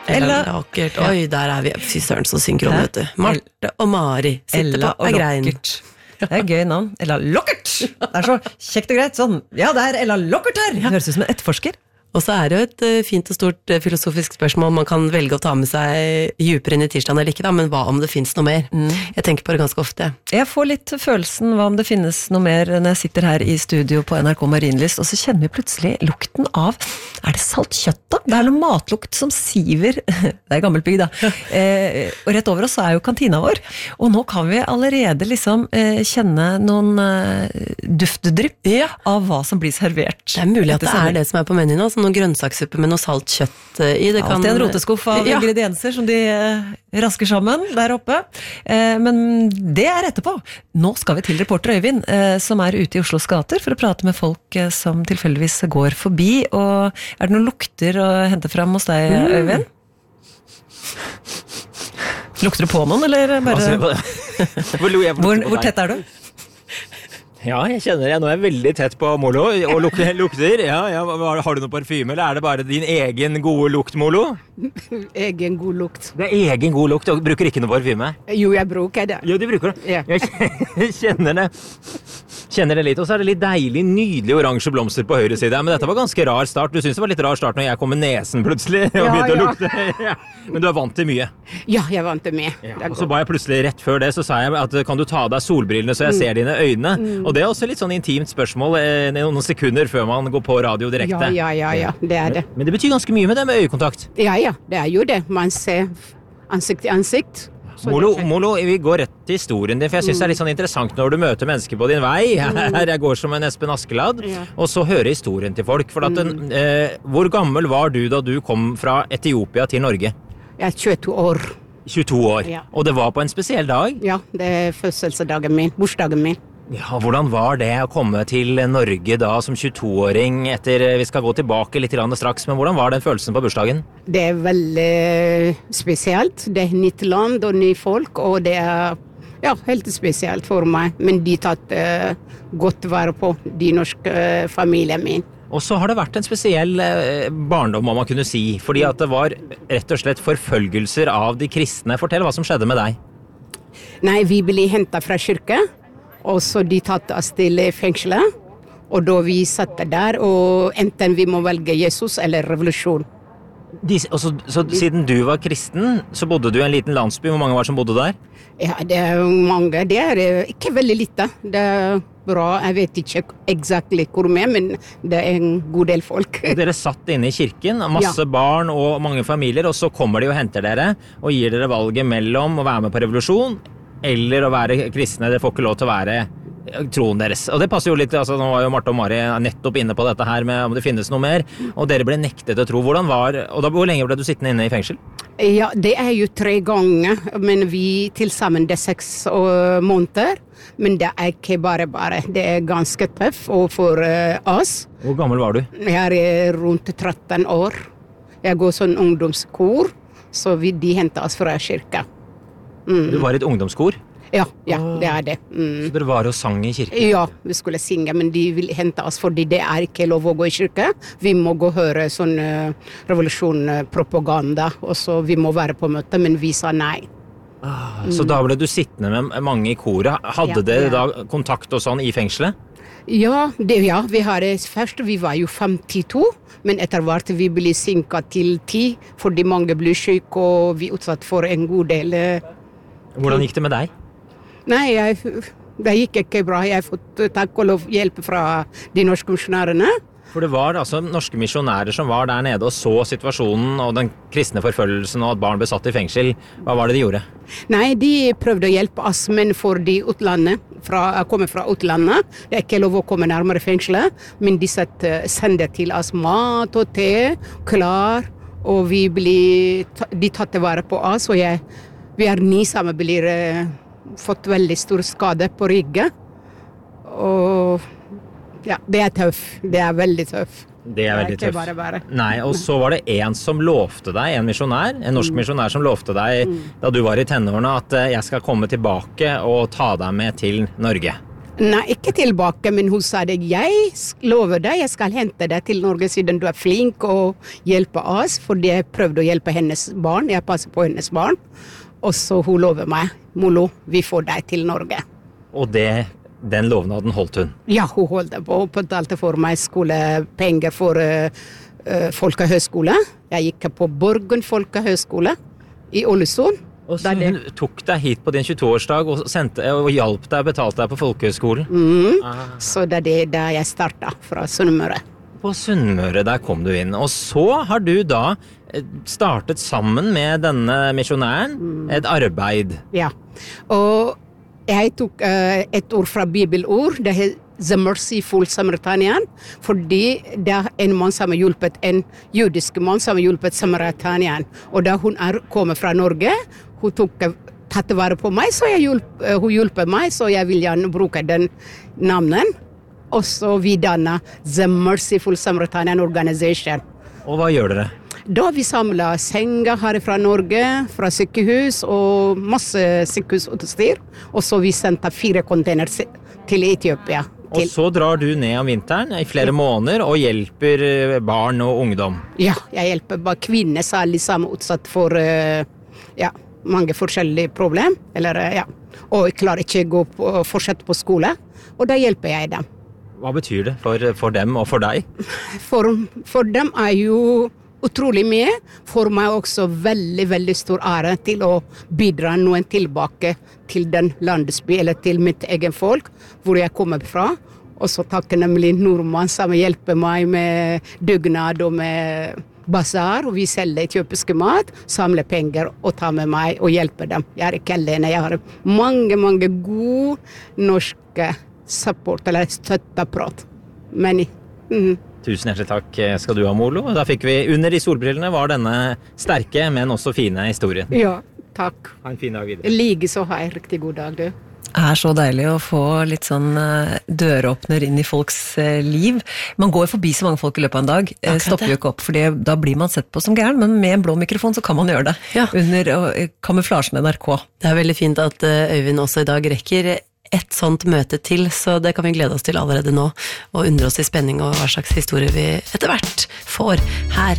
Ella Lockert. Oi, der vi. Fy søren, så synkron, vet du. Marte og Mari sitter Ella på grein. Det gøy navn. Ella Lockert! Det så kjekt og greit. Sånn, ja, det Ella Lockert her! Det høres ut som en etterforsker. Og så det jo et fint og stort filosofisk spørsmål man kan velge å ta med seg djupere inn i tirsdagen eller ikke da, men hva om det finnes noe mer? Jeg tenker på det ganske ofte. Jeg får litt følelsen hva om det finnes noe mer når jeg sitter her i studio på NRK Marienlyst, og så kjenner vi plutselig lukten av, det salt kjøtt da? Det noe matlukt som siver, det gammelt bygg da, og rett over oss så jo kantina vår, og nå kan vi allerede liksom kjenne noen duftdrypp av hva som blir servert. Det mulig at det det som på menyen, altså noen grønnsakssuppe med noe salt kjøtt i. Det kan... Alltid en roteskuff av ingredienser som de rasker sammen der oppe. Men det etterpå. Nå skal vi til reporter Øyvind, som ute i Oslos gater for å prate med folk som tilfeldigvis går forbi. Og det noen lukter å hente fram hos deg, Øyvind? Lukter du på noen, eller bare... Hvor tett du? Ja, jeg kjenner nå jeg veldig tett på Molo, og lukter. Ja, har du noe parfyme, eller det bare din egen gode lukt, Molo? Egen god lukt. Det egen god lukt, og bruker ikke noe parfyme? Jo, jeg bruker det. Jo, du bruker det? Ja. Jeg kjenner det litt, og så det litt deilig, nydelig oransje blomster på høyre side. Men dette var ganske rar start. Du synes det var litt rar start når jeg kom med nesen plutselig, og begynte å lukte. Ja. Men du vant til mye? Ja, jeg vant til mye. Ja. Og så ba jeg plutselig rett før det, så sa jeg at kan du ta av deg solbrillene så jeg ser dine øyne? Og det også litt sånn intimt spørsmål, noen sekunder før man går på radio direkte. Ja, det det. Men det betyr ganske mye med det med øyekontakt. Ja, det jo det. Man ser ansikt til ansikt. Molo, vi går rett til historien din, for jeg synes det litt sånn interessant når du møter mennesker på din vei. Her jeg går som en Espen Askeladd, og så hører historien til folk. For at hvor gammel var du da du kom fra Etiopia til Norge? Jeg 22 år. 22 år, og det var på en spesiell dag? Ja, det fødselsdagen min, bursdagen min. Ja, hvordan var det å komme til Norge da som 22-åring etter, vi skal gå tilbake litt straks, men hvordan var den følelsen på bursdagen? Det veldig spesielt. Det nytt land og nye folk, og det helt spesielt for meg. Men de tatt godt vare på de norske familien min. Og så har det vært en spesiell barndom, må man kunne si, fordi at det var rett og slett forfølgelser av de kristne. Fortell hva som skjedde med deg. Nei, vi ble hentet fra kirke. Og så de tatt oss til fengselet, og da vi satt der, og enten vi må velge Jesus eller revolusjon. Så siden du var kristen, så bodde du i en liten landsby. Hvor mange var som bodde der? Ja, det mange. Det ikke veldig lite. Det bra. Jeg vet ikke eksakt hvor mye, men det en god del folk. Og dere satt inne i kirken, masse barn og mange familier, og så kommer de og henter dere, og gir dere valget mellom å være med på revolusjon, eller å være kristne. Dere får ikke lov til å være troen deres. Og det passer jo litt, nå var jo Marte og Mari nettopp inne på dette her med om det finnes noe mer, og dere ble nektet å tro. Hvor lenge ble du sittende inne i fengsel? Ja, det jo 3 ganger, men vi til sammen det 6 måneder. Men det ikke bare. Det ganske tøff for oss. Hvor gammel var du? Jeg rundt 13 år. Jeg går sånn ungdomskor, så de hentet oss fra kirka. Du var i et ungdomskor? Ja, det det. Så dere var og sang i kirken? Ja, vi skulle synge, men de ville hente oss, fordi det ikke lov å gå i kirke. Vi må gå og høre sånn revolusjonspropaganda, og så vi må være på møte, men vi sa nei. Så da ble du sittende med mange i koret. Hadde dere da kontakt og sånn i fengselet? Ja, vi har først, vi var jo 52, men etter hvert vi ble synket til 10, fordi mange ble syke, og vi utsatt for en god del. Hvordan gikk det med deg? Nei, det gikk ikke bra. Jeg har fått takk og lov hjelp fra de norske misjonærene. For det var norske misjonærer som var der nede og så situasjonen og den kristne forfølgelsen og at barn ble satt i fengsel. Hva var det de gjorde? Nei, de prøvde å hjelpe oss, men for de utlandet, kommer fra utlandet, det ikke lov å komme nærmere fengselet, men de sender til oss mat og te, klar, og de tatt vare på oss, og vi 9 sammen blir fått veldig stor skade på ryggen. Og ja, det tøff. Det veldig tøff. Det veldig tøff. Bare. Nei, og så var det en som lovte deg, en misjonær, en norsk misjonær som lovte deg da du var i tenårene at jeg skal komme tilbake og ta deg med til Norge. Nei, ikke tilbake, men hun sa det. Jeg lover deg, jeg skal hente deg til Norge siden du flink og hjelper oss, fordi jeg prøvde å hjelpe hennes barn, jeg passer på hennes barn. Og så hun lover meg, Molo, vi får deg til Norge. Og den lovnaden holdt hun? Ja, hun holdt det på. Hun betalte for meg skolepenger for folkehøyskole. Jeg gikk på Borgen folkehøyskole i Ålesund. Og så hun tok deg hit på din 22-årsdag og hjalp deg, betalte deg på folkehøyskolen? Så det er der jeg startet, fra Sunnmøre. På Sunnmøre, der kom du inn. Og så har du da startet sammen med denne misjonæren et arbeid. Ja, og jeg tok et ord fra bibelord, det er The Merciful Samaritan, fordi det er en mann som har hjulpet, en jødisk mann som har hjulpet Samaritanien. Og da hun kommer fra Norge, hun tatt vare på meg, så hun hjelper meg, så jeg vil gjerne bruke den navnet. Og så vi dannet The Merciful Samaritan Organization. Og hva gjør dere? Da vi samlet senger her fra Norge, fra sykehus og masse sykehusutstyr. Og så vi sendte 4 container til Etiopia. Og så drar du ned om vinteren i flere måneder og hjelper barn og ungdom? Ja, jeg hjelper bare kvinner, særlig som er utsatt for mange forskjellige problem. Og klarer ikke å fortsette på skole. Og da hjelper jeg dem. Hva betyr det for dem og for deg? For dem er jo utrolig mye. For meg også veldig, veldig stor ære til å bidra noen tilbake til den landsby, eller til mitt egen folk, hvor jeg kommer fra. Og så takker nemlig nordmann som hjelper meg med dugnad og med basar, og vi selger etiopiske mat, samler penger og tar med meg og hjelper dem. Jeg er ikke alene, jeg har mange, mange gode norske support, eller støtteapparat. Tusen hjertelig takk skal du ha, Molo. Da fikk vi, under de solbrillene var denne sterke, men også fine historien. Ja, takk. Ha en fin dag videre. Like så har jeg riktig god dag, du. Det er så deilig å få litt sånn døråpner inn i folks liv. Man går forbi så mange folk i løpet av en dag, stopper jo ikke opp, for da blir man sett på som gæren, men med en blå mikrofon så kan man gjøre det, under kamuflasjen NRK. Det er veldig fint at Øyvind også i dag rekker et sånt møte til, så det kan vi glede oss til allerede nå, og undre oss i spenning over hva slags historie vi etter hvert får her